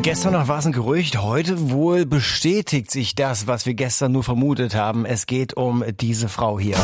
Gestern noch war es ein Gerücht, heute wohl bestätigt sich das, was wir gestern nur vermutet haben. Es geht um diese Frau hier.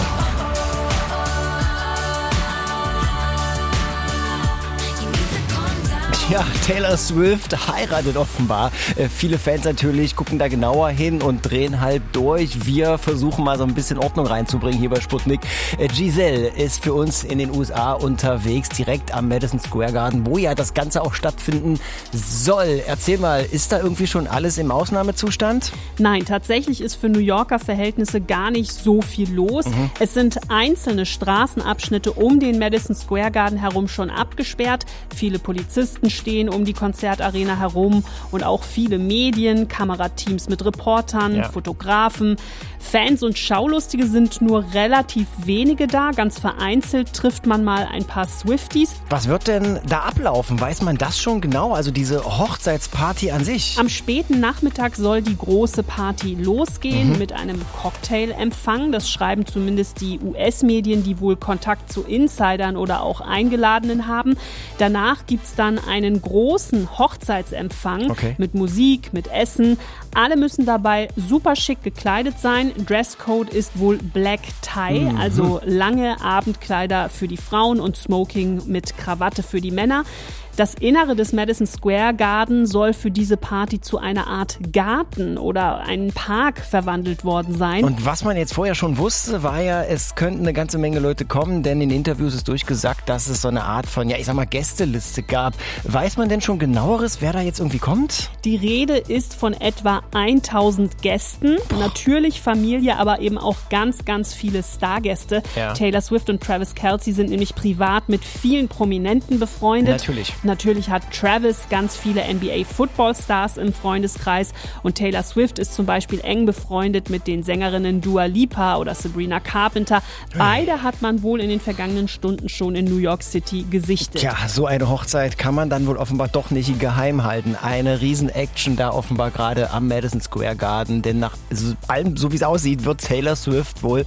Ja, Taylor Swift heiratet offenbar. Viele Fans natürlich gucken da genauer hin und drehen halb durch. Wir versuchen mal so ein bisschen Ordnung reinzubringen hier bei Sputnik. Giselle ist für uns in den USA unterwegs, direkt am Madison Square Garden, wo ja das Ganze auch stattfinden soll. Erzähl mal, ist da irgendwie schon alles im Ausnahmezustand? Nein, tatsächlich ist für New Yorker Verhältnisse gar nicht so viel los. Es sind einzelne Straßenabschnitte um den Madison Square Garden herum schon abgesperrt. Viele Polizisten stehen um die Konzertarena herum und auch viele Medien, Kamerateams mit Reportern, Fotografen. Fans und Schaulustige sind nur relativ wenige da. Ganz vereinzelt trifft man mal ein paar Swifties. Was wird denn da ablaufen? Weiß man das schon genau? Also diese Hochzeitsparty an sich? Am späten Nachmittag soll die große Party losgehen mit einem Cocktailempfang. Das schreiben zumindest die US-Medien, die wohl Kontakt zu Insidern oder auch Eingeladenen haben. Danach gibt's dann einen großen Hochzeitsempfang mit Musik, mit Essen. Alle müssen dabei super schick gekleidet sein. Dresscode ist wohl Black Tie, also lange Abendkleider für die Frauen und Smoking mit Krawatte für die Männer. Das Innere des Madison Square Garden soll für diese Party zu einer Art Garten oder einen Park verwandelt worden sein. Und was man jetzt vorher schon wusste, war ja, es könnten eine ganze Menge Leute kommen, denn in Interviews ist durchgesagt, dass es so eine Art von, Gästeliste gab. Weiß man denn schon genaueres, wer da jetzt irgendwie kommt? Die Rede ist von etwa 1000 Gästen. Natürlich Familie, aber eben auch ganz, ganz viele Stargäste. Ja. Taylor Swift und Travis Kelce sind nämlich privat mit vielen Prominenten befreundet. Natürlich hat Travis ganz viele NBA-Football-Stars im Freundeskreis und Taylor Swift ist zum Beispiel eng befreundet mit den Sängerinnen Dua Lipa oder Sabrina Carpenter. Beide hat man wohl in den vergangenen Stunden schon in New York City gesichtet. Ja, so eine Hochzeit kann man dann wohl offenbar doch nicht geheim halten. Eine Riesen-Action da offenbar gerade am Madison Square Garden, denn nach allem, so wie es aussieht, wird Taylor Swift wohl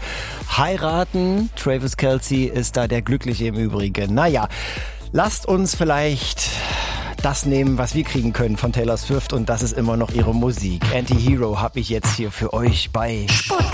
heiraten. Travis Kelce ist da der Glückliche im Übrigen. Naja, lasst uns vielleicht das nehmen, was wir kriegen können von Taylor Swift und das ist immer noch ihre Musik. Anti-Hero habe ich jetzt hier für euch bei Sputnik.